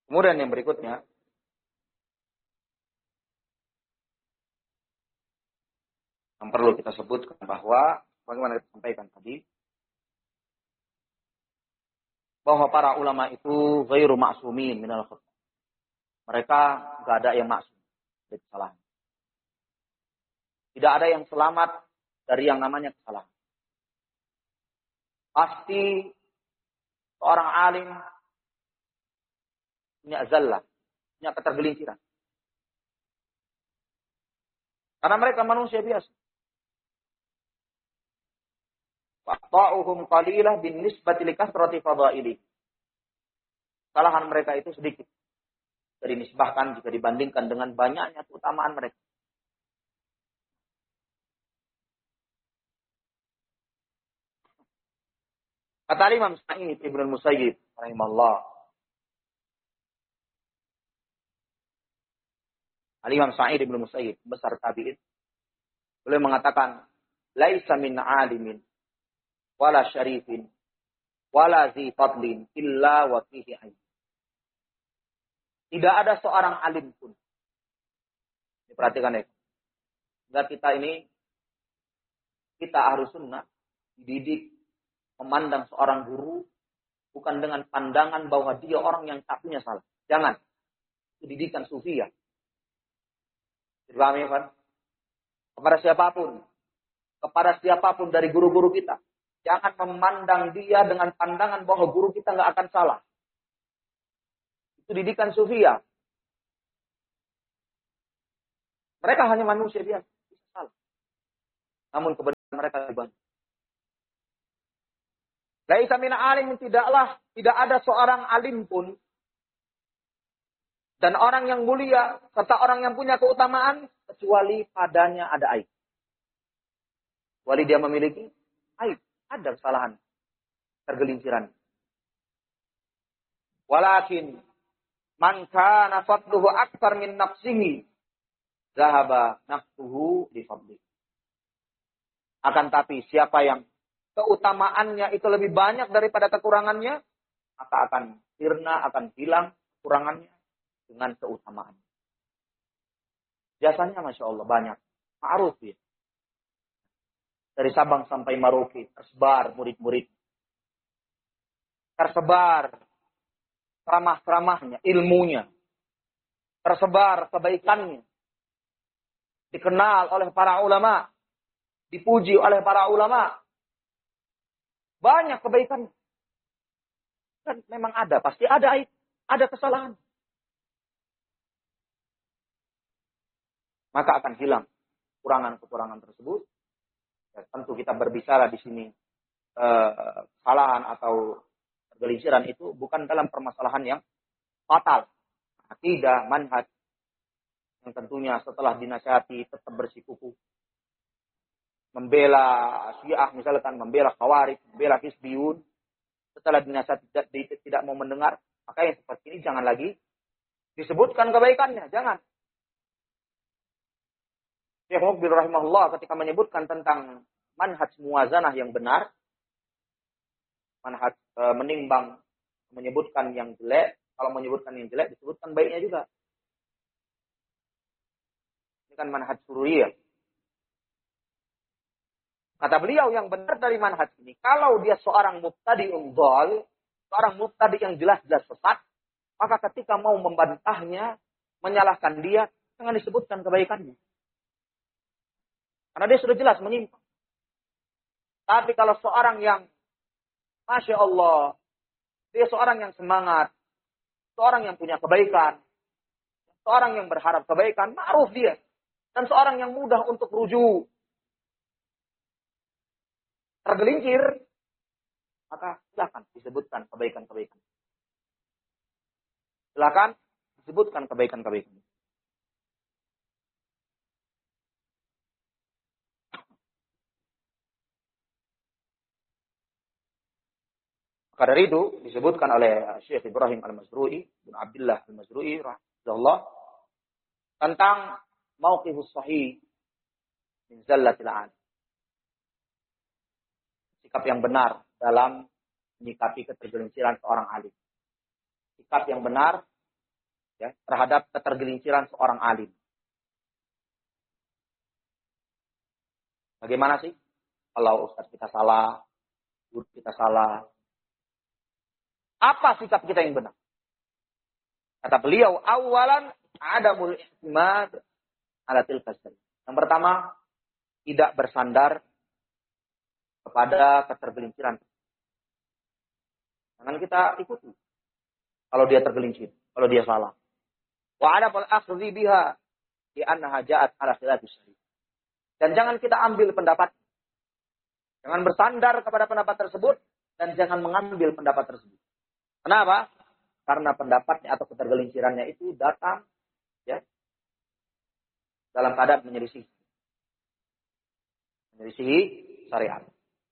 Kemudian yang berikutnya, yang perlu kita sebutkan bahwa, bagaimana kita sampaikan tadi, bahwa para ulama itu ghairu ma'sumin minal khata'. Mereka enggak ada yang maksum dari kesalahan. Tidak ada yang selamat dari yang namanya kesalahan. Pasti seorang alim punya zallah, punya ketergelinciran. Karena mereka manusia biasa. Wa'ta'uhum qalilah bin nisbati li kasrati fadaili. Kesalahan mereka itu sedikit. Dari nisbahkan jika dibandingkan dengan banyaknya keutamaan mereka. Kata Imam Sa'id Ibn Musayyib rahimahullah. Imam Sa'id Ibn Musayyib, besar tabi'in. Beliau mengatakan, laisa min alimin wala syarifin wala zi fadlin illa wa fihi aib. Tidak ada seorang alim pun. Diperhatikan ya. Enggak kita harus sunnah, dididik, memandang seorang guru bukan dengan pandangan bahwa dia orang yang tak punya salah. Jangan. Itu didikan sufiyah. Dipahami kan? Kepada siapapun dari guru-guru kita. Jangan memandang dia dengan pandangan bahwa guru kita nggak akan salah. Itu didikan sufiyah. Mereka hanya manusia biasa, bisa salah. Namun kebenaran mereka dibantu. Laisa min alim, tidak ada seorang alim pun dan orang yang mulia serta orang yang punya keutamaan kecuali padanya ada aib. Kecuali dia memiliki aib, ada kesalahan, tergelinciran. Walakin man kana fadluhu aktsar min nafsihi zahaba nafsuhu li fadli. Akan tapi siapa yang keutamaannya itu lebih banyak daripada kekurangannya, maka akan sirna, akan hilang kekurangannya dengan keutamaan. Jasanya Masya Allah banyak. Ma'ruf ya. Dari Sabang sampai Merauke tersebar murid-murid. Tersebar ceramah-ceramahnya, ilmunya. Tersebar kebaikannya. Dikenal oleh para ulama. Dipuji oleh para ulama. Banyak kebaikan. Kan memang ada, pasti ada aib, ada kesalahan. Maka akan hilang kekurangan-kekurangan tersebut. Ya, tentu kita berbicara di sini kesalahan atau kegelinciran itu bukan dalam permasalahan yang fatal. Akidah, manhaj, yang tentunya setelah dinasihati tetap bersikukuh. Membela Syiah misalkan, membela Khawarij, membela Hizbiyun, setelah dinasihati tidak mau mendengar, maka yang seperti ini jangan lagi disebutkan kebaikannya, jangan. Syekh Muqbil rahimahullah ketika menyebutkan tentang manhaj muwazanah yang benar, manhaj menimbang, menyebutkan yang jelek, kalau menyebutkan yang jelek disebutkan baiknya juga. Ini kan manhaj sururiyah. Kata beliau yang benar dari manhaj ini, kalau dia seorang mubtadi'un dhal, seorang mubtadi' yang jelas-jelas sesat, maka ketika mau membantahnya, menyalahkan dia, jangan disebutkan kebaikannya. Karena dia sudah jelas menyimpang. Tapi kalau seorang yang, Masya Allah, dia seorang yang semangat, seorang yang punya kebaikan, seorang yang berharap kebaikan, ma'ruf dia. Dan seorang yang mudah untuk rujuk, tergelincir, maka silakan disebutkan kebaikan-kebaikan. Silakan disebutkan kebaikan-kebaikan. Maka dari itu disebutkan oleh Syekh Ibrahim Al-Mazrui, bin Abdullah Al-Mazrui rahimahullah, tentang mauqifus sahih min zallatil 'an. Sikap yang benar dalam menyikapi ketergelinciran seorang alim. Sikap yang benar ya, terhadap ketergelinciran seorang alim. Bagaimana sih kalau ustaz kita salah, guru kita salah? Apa sikap kita yang benar? Kata beliau, awalan adamul i'timad ala tilka syari'. Yang pertama, tidak bersandar kepada ketergelinciran. Jangan kita ikuti kalau dia tergelincir, kalau dia salah. Wa adamul akhdhi biha li annaha ja'at ala khilafis syari'. Dan jangan kita ambil pendapat. Jangan bersandar kepada pendapat tersebut dan jangan mengambil pendapat tersebut. Kenapa? Karena pendapatnya atau ketergelincirannya itu datang ya dalam keadaan menyelisih syariat.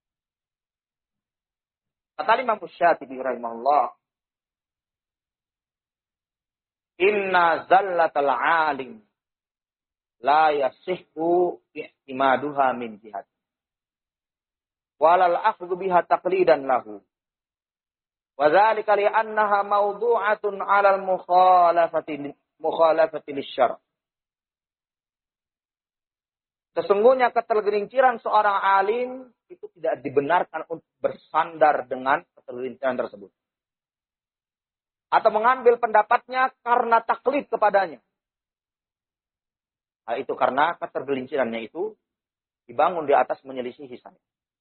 Kata Imam Syatibi rahimahullah, inna zallatal alim la yasihhu i'timaduha min jihad walal akhdhu biha taqlidan lahu wa dzalika li annaha mawdu'atun 'alal mukhalafati lisyara'. Sesungguhnya ketergelinciran seorang alim itu tidak dibenarkan untuk bersandar dengan ketergelinciran tersebut atau mengambil pendapatnya karena taklid kepadanya. Nah, itu karena ketergelincirannya itu dibangun di atas menyelisihi syariat.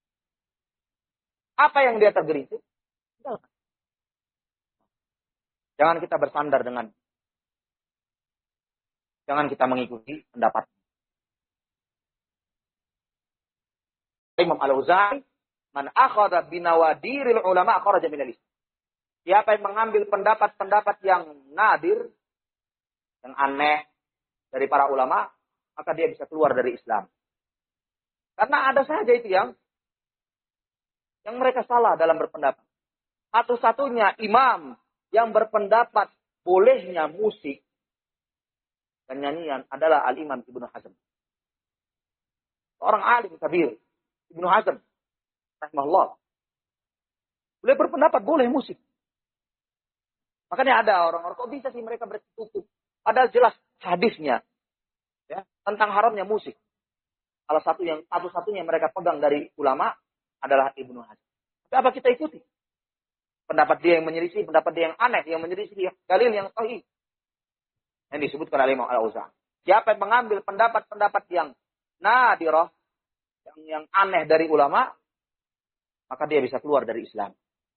Apa yang dia tergelincir? Jangan kita bersandar dengan, jangan kita mengikuti pendapat. Imam Al-Auza'i, man akhadha binawadiril ulama kharaja minal Islam. Siapa yang mengambil pendapat-pendapat yang nadir, yang aneh dari para ulama, maka dia bisa keluar dari Islam. Karena ada saja itu yang mereka salah dalam berpendapat. Satu-satunya imam yang berpendapat bolehnya musik dan nyanyian adalah Al-Imam Ibnu Hazm. Seorang alim kabir, Ibnu Hazm rahimahullah. Beliau berpendapat boleh musik. Makanya ada orang-orang, kok bisa sih mereka bertutup? Padahal jelas hadisnya ya, tentang haramnya musik. Salah satu-satunya yang mereka pegang dari ulama adalah Ibnu Hazm. Tapi apa kita ikuti? Pendapat dia yang menyelisih, pendapat dia yang aneh, yang menyelisih dalil yang sahih. Yang disebutkan oleh Imam Al-Auza'i. Siapa yang mengambil pendapat-pendapat yang nadirah, yang aneh dari ulama, maka dia bisa keluar dari Islam.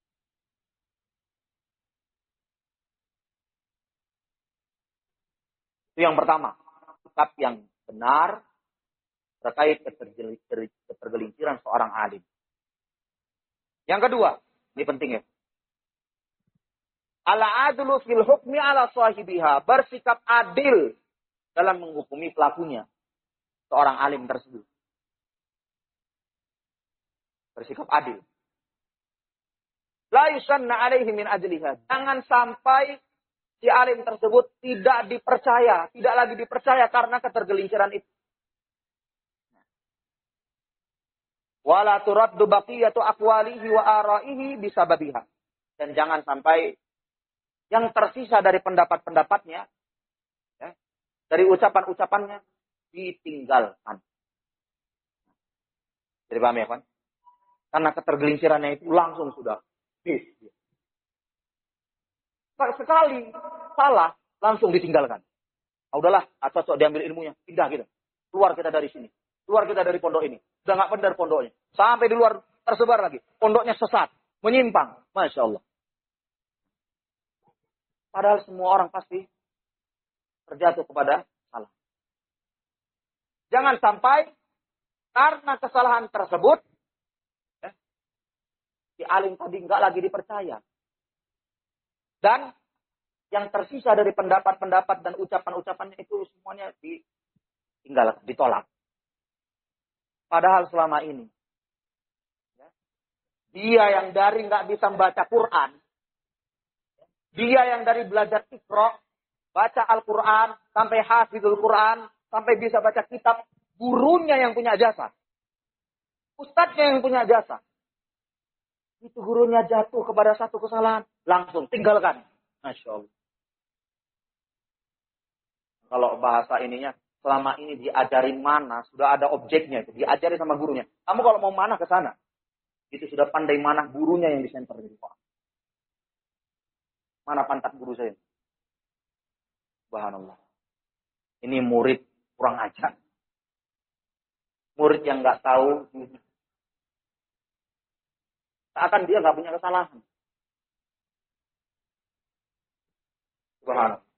Itu yang pertama. Sikap yang benar terkait ketergelinciran seorang alim. Yang kedua, ini penting ya. Al-adlu fil hukmi ala sahibiha. Bersikap adil dalam menghukumi pelakunya. Seorang alim tersebut. Bersikap adil. La yusanna alaihi min ajliha. Jangan sampai si alim tersebut tidak dipercaya. Tidak lagi dipercaya karena ketergelinciran itu. Wala turaddu baqiyatu aqwalihi wa ara'ihi bisababiha. Dan jangan sampai yang tersisa dari pendapat-pendapatnya, ya, dari ucapan-ucapannya, ditinggalkan. Jadi paham ya kan? Karena ketergelincirannya itu langsung sudah. Sekali salah, langsung ditinggalkan. Ah, udahlah, cocok diambil ilmunya, pindah kita. Keluar kita dari sini. Keluar kita dari pondok ini. Sudah nggak benar pondoknya. Sampai di luar tersebar lagi. Pondoknya sesat. Menyimpang. Masya Allah. Padahal semua orang pasti terjatuh kepada salah. Jangan sampai karena kesalahan tersebut, ya, si alim tadi nggak lagi dipercaya. Dan yang tersisa dari pendapat-pendapat dan ucapan-ucapannya itu semuanya ditinggalkan, ditolak. Padahal selama ini, ya, dia yang dari nggak bisa membaca Quran, dia yang dari belajar Iqra, baca Al-Quran, sampai hafizul Quran, sampai bisa baca kitab, gurunya yang punya jasa. Ustadznya yang punya jasa. Itu gurunya jatuh kepada satu kesalahan, langsung tinggalkan. Masya Allah. kalau bahasa ininya, selama ini diajarin mana, sudah ada objeknya, itu diajari sama gurunya. Kamu kalau mau mana ke sana, itu sudah pandai mana gurunya yang di center gitu, Pak. Mana pantat guru saya? Subhanallah. Ini murid kurang ajar. Murid yang nggak tahu, seakan dia nggak punya kesalahan. Subhanallah.